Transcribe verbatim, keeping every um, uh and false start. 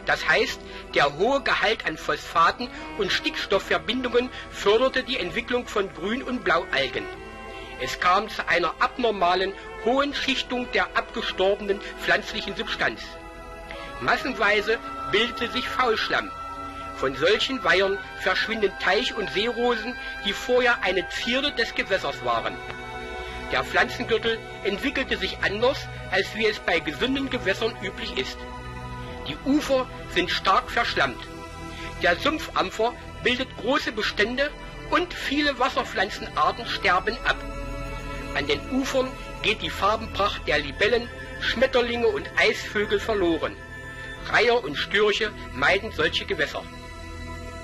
Das heißt, der hohe Gehalt an Phosphaten und Stickstoffverbindungen förderte die Entwicklung von Grün- und Blaualgen. Es kam zu einer abnormalen hohen Schichtung der abgestorbenen pflanzlichen Substanz. Massenweise bildete sich Faulschlamm. Von solchen Weihern verschwinden Teich- und Seerosen, die vorher eine Zierde des Gewässers waren. Der Pflanzengürtel entwickelte sich anders, als wie es bei gesunden Gewässern üblich ist. Die Ufer sind stark verschlammt. Der Sumpfampfer bildet große Bestände und viele Wasserpflanzenarten sterben ab. An den Ufern geht die Farbenpracht der Libellen, Schmetterlinge und Eisvögel verloren. Reiher und Störche meiden solche Gewässer.